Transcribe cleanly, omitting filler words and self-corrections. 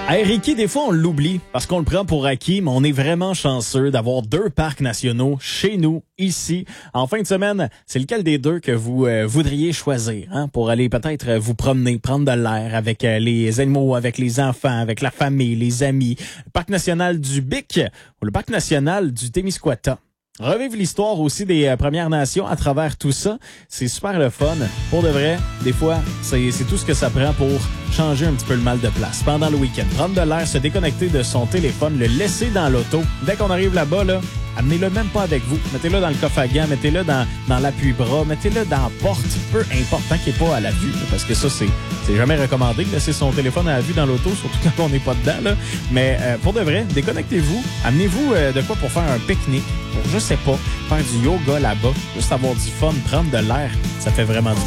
Hey Ricky, des fois on l'oublie parce qu'on le prend pour acquis, mais on est vraiment chanceux d'avoir 2 parcs nationaux chez nous, ici. En fin de semaine, c'est lequel des 2 que vous voudriez choisir pour aller peut-être vous promener, prendre de l'air avec les animaux, avec les enfants, avec la famille, les amis. Le parc national du Bic ou le parc national du Témiscouata. Revivre l'histoire aussi des Premières Nations à travers tout ça, c'est super le fun. Pour de vrai, des fois, c'est tout ce que ça prend pour changer un petit peu le mal de place. Pendant le week-end, prendre de l'air, se déconnecter de son téléphone, le laisser dans l'auto. Dès qu'on arrive là-bas, là, amenez-le même pas avec vous. Mettez-le dans le coffre à gants, mettez-le dans l'appui-bras, mettez-le dans la porte, peu important qu'il n'y ait pas à la vue, là, parce que ça, c'est jamais recommandé de laisser son téléphone à la vue dans l'auto, surtout quand on n'est pas dedans. Là. Mais pour de vrai, déconnectez-vous, amenez-vous de quoi pour faire un pique-nique, pour, je sais pas, faire du yoga là-bas, juste avoir du fun, prendre de l'air, ça fait vraiment du bien.